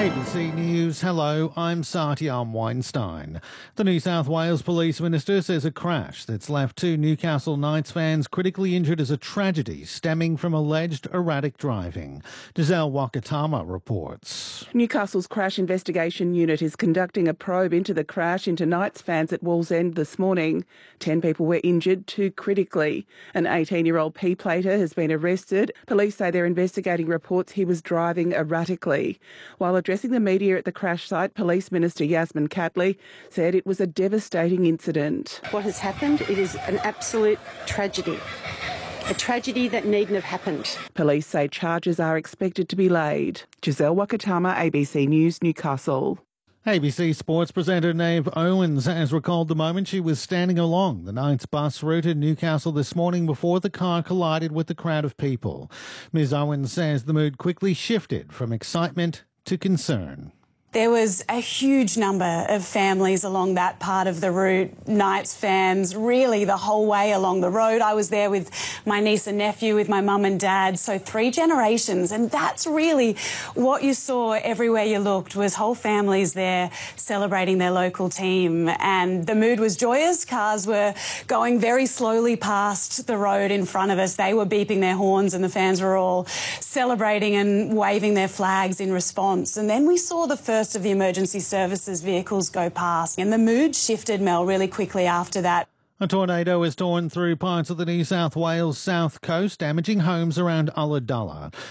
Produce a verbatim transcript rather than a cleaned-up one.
A B C News, hello, I'm Satyam Weinstein. The New South Wales Police Minister says a crash that's left two Newcastle Knights fans critically injured is a tragedy stemming from alleged erratic driving. Giselle Wakatama reports. Newcastle's Crash Investigation Unit is conducting a probe into the crash into Knights fans at Wallsend this morning. Ten people were injured, two critically. An eighteen-year-old P-plater has been arrested. Police say they're investigating reports he was driving erratically. While addressing the media at the crash site, Police Minister Yasmin Catley said it was a devastating incident. What has happened, it is an absolute tragedy. A tragedy that needn't have happened. Police say charges are expected to be laid. Giselle Wakatama, A B C News, Newcastle. A B C Sports presenter Nave Owens has recalled the moment she was standing along the Knights bus route in Newcastle this morning before the car collided with the crowd of people. Miz Owens says the mood quickly shifted from excitement to concern. There was a huge number of families along that part of the route, Knights fans, really the whole way along the road. I was there with my niece and nephew, with my mum and dad, so three generations. And that's really what you saw everywhere you looked, was whole families there celebrating their local team. And the mood was joyous. Cars were going very slowly past the road in front of us. They were beeping their horns and the fans were all celebrating and waving their flags in response. And then we saw the first of the emergency services vehicles go past, and the mood shifted, Mel, really quickly after that. A tornado has torn through parts of the New South Wales south coast, damaging homes around Ulladulla.